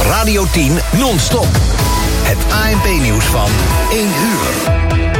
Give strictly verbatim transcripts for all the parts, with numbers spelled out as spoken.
Radio tien non-stop. Het A N P-nieuws van één uur.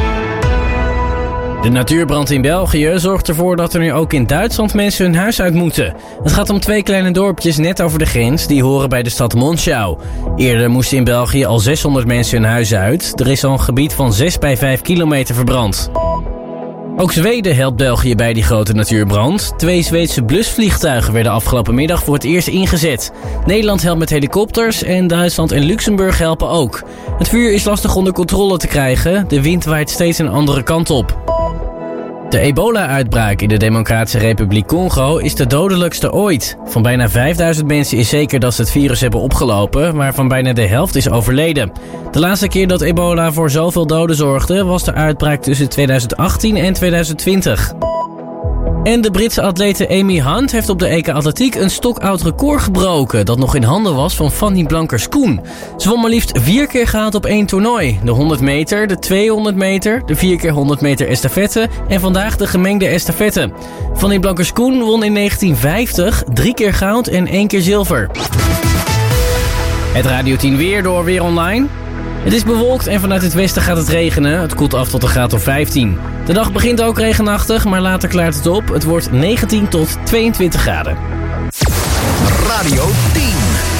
De natuurbrand in België zorgt ervoor dat er nu ook in Duitsland mensen hun huis uit moeten. Het gaat om twee kleine dorpjes net over de grens, die horen bij de stad Monschau. Eerder moesten in België al zeshonderd mensen hun huis uit. Er is al een gebied van zes bij vijf kilometer verbrand. Ook Zweden helpt België bij die grote natuurbrand. Twee Zweedse blusvliegtuigen werden afgelopen middag voor het eerst ingezet. Nederland helpt met helikopters en Duitsland en Luxemburg helpen ook. Het vuur is lastig onder controle te krijgen. De wind waait steeds een andere kant op. De ebola-uitbraak in de Democratische Republiek Congo is de dodelijkste ooit. Van bijna vijfduizend mensen is zeker dat ze het virus hebben opgelopen, waarvan bijna de helft is overleden. De laatste keer dat ebola voor zoveel doden zorgde was de uitbraak tussen tweeduizend achttien en tweeduizend twintig. En de Britse atlete Amy Hunt heeft op de E K Atletiek een stokoud record gebroken dat nog in handen was van Fanny Blankers-Koen. Ze won maar liefst vier keer goud op één toernooi. De honderd meter, de tweehonderd meter, de vier keer honderd meter estafette en vandaag de gemengde estafette. Fanny Blankers-Koen won in negentien vijftig drie keer goud en één keer zilver. Het Radio tien weer door Weer Online. Het is bewolkt en vanuit het westen gaat het regenen. Het koelt af tot een graad of vijftien. De dag begint ook regenachtig, maar later klaart het op. Het wordt negentien tot tweeëntwintig graden. Radio tien.